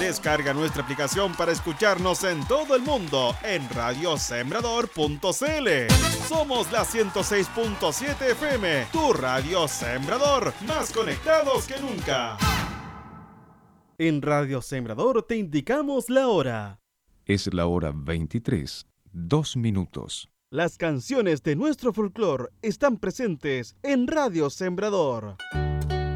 Descarga nuestra aplicación para escucharnos en todo el mundo en radiosembrador.cl. Somos la 106.7 FM, tu radio Sembrador, más conectados que nunca. En Radio Sembrador te indicamos la hora. Es la hora 23, 2 minutos. Las canciones de nuestro folclore están presentes en Radio Sembrador.